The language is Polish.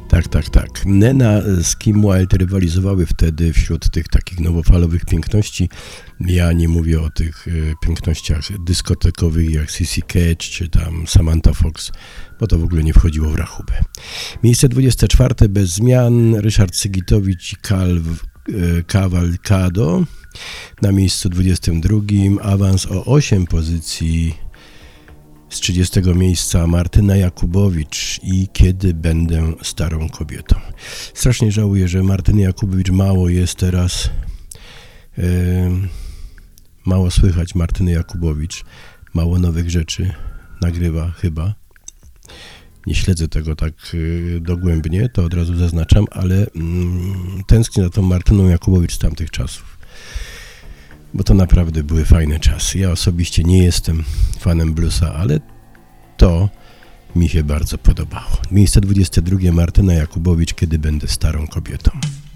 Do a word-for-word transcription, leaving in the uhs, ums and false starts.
Tak, tak, tak. Nena z Kim Wilde rywalizowały wtedy wśród tych takich nowofalowych piękności. Ja nie mówię o tych y, pięknościach dyskotekowych jak Sissy Catch czy tam Samantha Fox, bo to w ogóle nie wchodziło w rachubę. Miejsce dwudzieste czwarte bez zmian, Ryszard Sygitowicz i Cal, y, Cavalcado. Na miejscu dwudziestym drugim awans o osiem pozycji. Z trzydziestego miejsca Martyna Jakubowicz i Kiedy będę starą kobietą. Strasznie żałuję, że Martyny Jakubowicz mało jest teraz. Yy, mało słychać Martyny Jakubowicz. Mało nowych rzeczy nagrywa chyba. Nie śledzę tego tak yy, dogłębnie, to od razu zaznaczam, ale yy, tęsknię za tą Martyną Jakubowicz z tamtych czasów. Bo to naprawdę były fajne czasy. Ja osobiście nie jestem fanem bluesa, ale to mi się bardzo podobało. Miejsce dwudzieste drugie Martyna Jakubowicz, Kiedy będę starą kobietą.